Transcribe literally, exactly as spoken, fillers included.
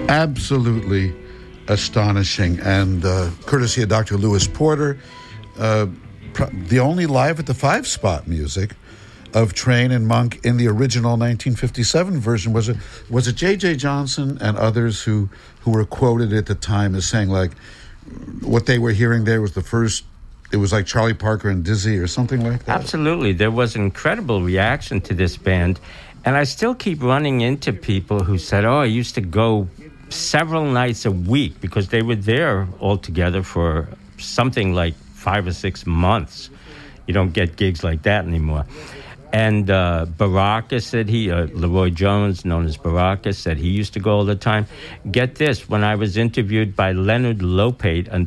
Absolutely astonishing. And uh, courtesy of Doctor Lewis Porter, uh, pr- the only live at the five spot music of Train and Monk in the original nineteen fifty-seven version. Was it was it J J. Johnson and others who, who were quoted at the time as saying, like, what they were hearing there was the first, it was like Charlie Parker and Dizzy or something like that? Absolutely. There was an incredible reaction to this band. And I still keep running into people who said, oh, I used to go several nights a week, because they were there all together for something like five or six months. You don't get gigs like that anymore. And uh, Baraka said he, uh, Leroy Jones, known as Baraka, said he used to go all the time. Get this, when I was interviewed by Leonard Lopate on